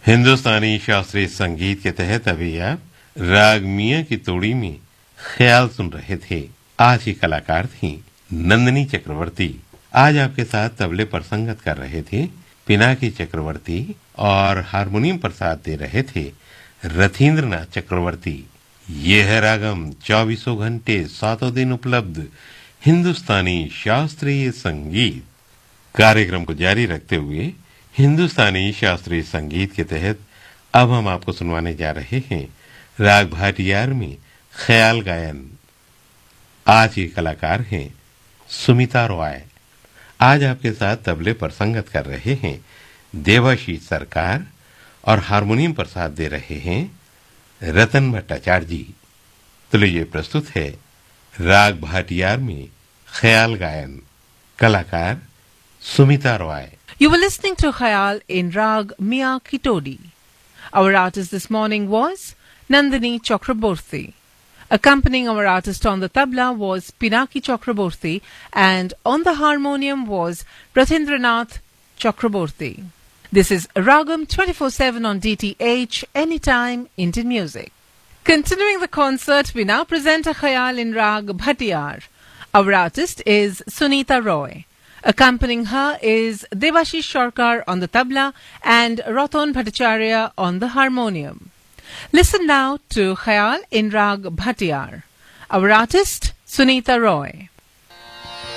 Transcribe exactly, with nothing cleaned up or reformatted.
हिंदुस्तानी शास्त्रीय संगीत के तहत अभी आप राग मियां की तोड़ी में ख्याल सुन रहे थे। आज की कलाकार थी नंदिनी चक्रवर्ती। आज आपके साथ तबले पर संगत कर रहे थे पिनाकी चक्रवर्ती और हारमोनियम पर साथ दे रहे थे रथींद्रनाथ चक्रवर्ती। ये है रागम, चौबीसों घंटे सातों दिन उपलब्ध हिंदुस्तानी शास्त्रीय संगीत। कार्यक्रम को जारी रखते हुए हिंदुस्तानी शास्त्रीय संगीत के तहत अब हम आपको सुनवाने जा रहे हैं राग भाटियार में ख्याल गायन। आज के कलाकार हैं सुमिता रॉय। आज आपके साथ तबले पर संगत कर रहे हैं देवाशीष सरकार और हारमोनियम पर साथ दे रहे हैं रतन भट्टाचार्य जी। तो लीजिए प्रस्तुत है राग भाटियार में ख्याल गायन। कलाकार Sumita Roy. You were listening to Khayal in Rag Mia Ki Todi. Our artist this morning was Nandini Chakraborty. Accompanying our artist on the tabla was Pinaki Chakraborty, and on the harmonium was Rathindranath Chakraborty. This is Ragam twenty-four seven on D T H, anytime Indian music. Continuing the concert, we now present a Khayal in Rag Bhatiyar. Our artist is Sunita Roy. Accompanying her is Devashish Sarkar on the tabla and Ratan Bhattacharya on the harmonium. Listen now to Khayal in Rag Bhatiyar. Our artist, Sunita Roy.